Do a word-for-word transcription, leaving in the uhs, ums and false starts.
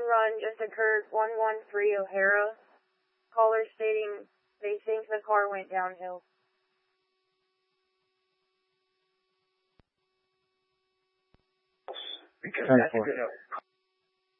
run just occurred, one one three O'Hara. Caller stating they think the car went downhill. ten four.